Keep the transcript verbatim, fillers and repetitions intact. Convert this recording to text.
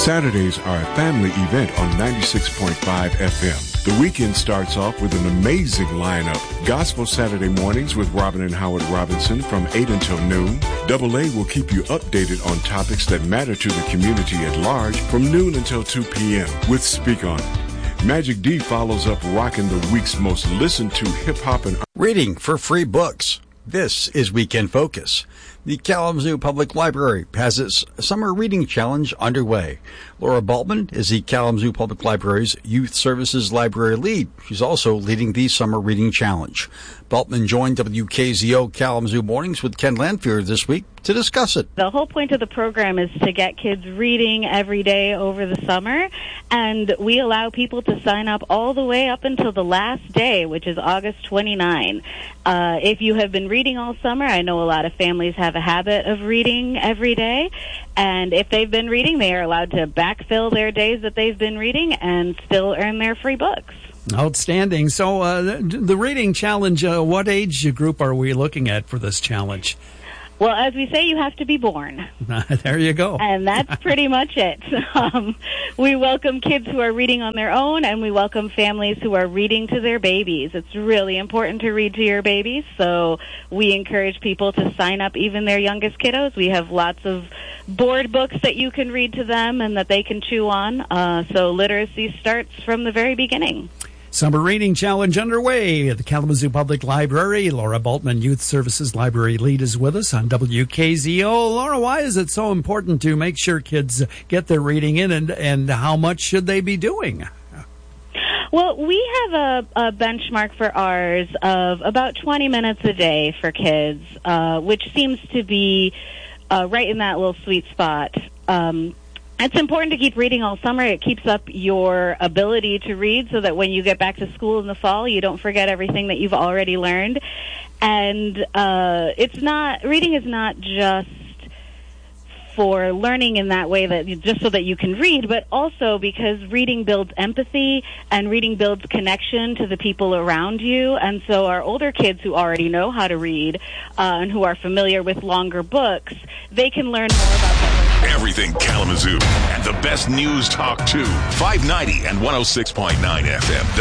Saturdays are a family event on ninety-six point five F M. The weekend starts off with an amazing lineup. Gospel Saturday mornings with Robin and Howard Robinson from eight until noon. Double A will keep you updated on topics that matter to the community at large from noon until two p.m. with Speak On It. Magic D follows up rocking the week's most listened to hip-hop and... Reading for free books. This is Weekend Focus. The Kalamazoo Public Library has its Summer Reading Challenge underway. Laura Baltman is the Kalamazoo Public Library's Youth Services Library Lead. She's also leading the Summer Reading Challenge. Baltman joined W K Z O Kalamazoo Mornings with Ken Lanfear this week to discuss it. The whole point of the program is to get kids reading every day over the summer, and we allow people to sign up all the way up until the last day, which is August twenty-ninth. Uh, if you have been reading all summer, I know a lot of families have a habit of reading every day, and if they've been reading, they are allowed to backfill their days that they've been reading and still earn their free books. Outstanding. So uh, the reading challenge, uh, what age group are we looking at for this challenge? Well, as we say, you have to be born. There you go. And that's pretty much it. Um, we welcome kids who are reading on their own, and we welcome families who are reading to their babies. It's really important to read to your babies, so we encourage people to sign up even their youngest kiddos. We have lots of board books that you can read to them and that they can chew on, uh, so literacy starts from the very beginning. Summer Reading Challenge underway at the Kalamazoo Public Library. Laura Baltman, Youth Services Library Lead, is with us on W K Z O. Laura, why is it so important to make sure kids get their reading in, and, and how much should they be doing? Well, we have a, a benchmark for ours of about twenty minutes a day for kids, uh, which seems to be uh, right in that little sweet spot. Um It's important to keep reading all summer. It keeps up your ability to read so that when you get back to school in the fall, you don't forget everything that you've already learned. And uh, it's not, reading is not just for learning in that way, that you, just so that you can read, but also because reading builds empathy and reading builds connection to the people around you. And so our older kids who already know how to read uh, and who are familiar with longer books, they can learn more about that. Everything Kalamazoo and the best news talk too. five ninety and one oh six point nine F M.